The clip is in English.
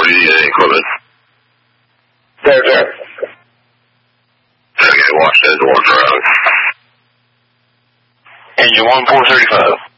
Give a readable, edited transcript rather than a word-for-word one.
you need any equipment? There. Okay, watch that door around. Engine 1435.